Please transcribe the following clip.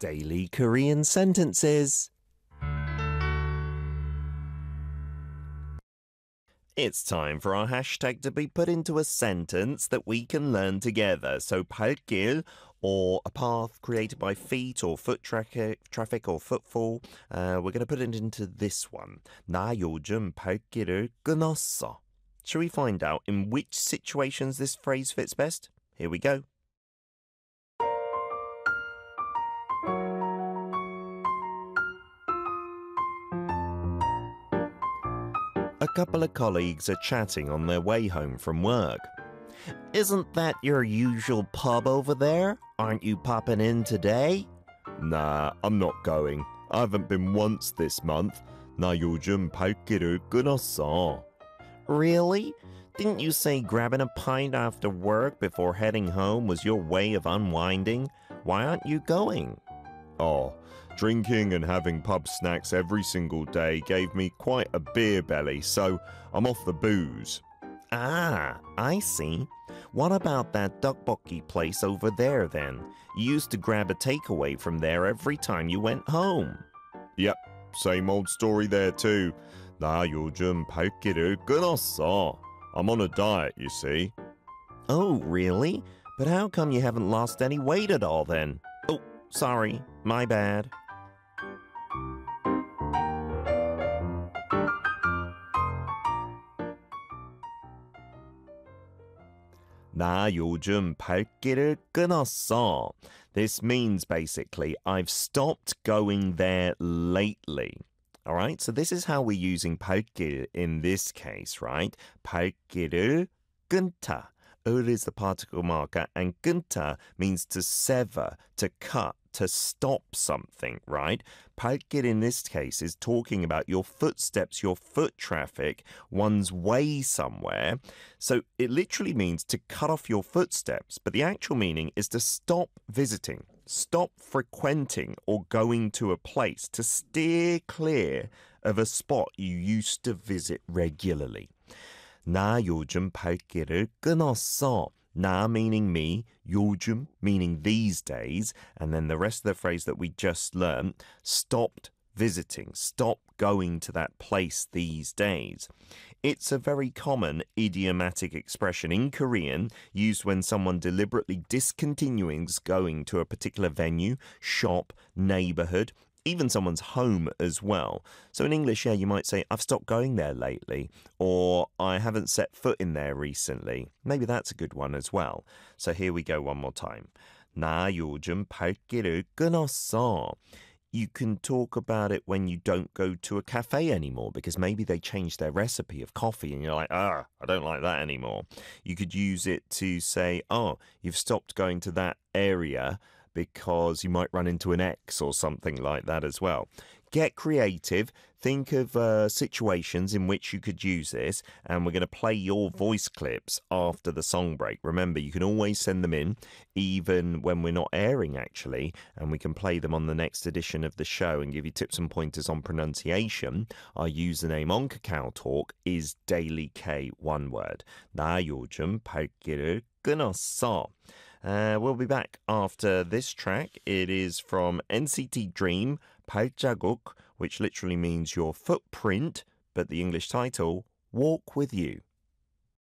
Daily Korean Sentences. It's time for our hashtag to be put into a sentence that we can learn together. So 발길, or a path created by feet or foot traffic or footfall. We're going to put it into this one. 나 요즘 발길을 끊었어. Shall we find out in which situations this phrase fits best? Here we go. A couple of colleagues are chatting on their way home from work. Isn't that your usual pub over there? Aren't you popping in today? Nah, I'm not going. I haven't been once this month. 나 요즘 발길을 끊었어. Really? Didn't you say grabbing a pint after work before heading home was your way of unwinding? Why aren't you going? Oh, drinking and having pub snacks every single day gave me quite a beer belly, so I'm off the booze. Ah, I see. What about that tteokbokki place over there then? You used to grab a takeaway from there every time you went home. Yep, same old story there too. 나 요즘 발길을 끊었어. I'm on a diet, you see. Oh, really? But how come you haven't lost any weight at all then? Oh, sorry, my bad. 나 요즘 발길을 끊었어. This means basically I've stopped going there lately. All right, so this is how we're using 발길 in this case, right? 발길을 끊다. 을 is the particle marker, and 끊다 means to sever, to cut, to stop something, right? 발길 in this case is talking about your footsteps, your foot traffic, one's way somewhere. So it literally means to cut off your footsteps, but the actual meaning is to stop visiting, stop frequenting or going to a place, to steer clear of a spot you used to visit regularly. 나 요즘 발길을 끊었어. 나 meaning me, 요즘 meaning these days, and then the rest of the phrase that we just learnt, stopped visiting, stopped going to that place these days. It's a very common idiomatic expression in Korean used when someone deliberately discontinues going to a particular venue, shop, neighborhood, even someone's home as well. So in English, yeah, you might say, I've stopped going there lately, or I haven't set foot in there recently. Maybe that's a good one as well. So here we go one more time. 나 요즘 발길을 끊었어. You can talk about it when you don't go to a cafe anymore because maybe they changed their recipe of coffee and you're like, I don't like that anymore. You could use it to say, oh, you've stopped going to that area because you might run into an ex or something like that as well. Get creative. Think of situations in which you could use this, and we're going to play your voice clips after the song break. Remember, you can always send them in, even when we're not airing, actually, and we can play them on the next edition of the show and give you tips and pointers on pronunciation. Our username on Kakao Talk is DailyK, one word. 나 요즘 발길을 끊었어. We'll be back after this track. It is from NCT Dream, 발자국, which literally means your footprint, but the English title, Walk With You.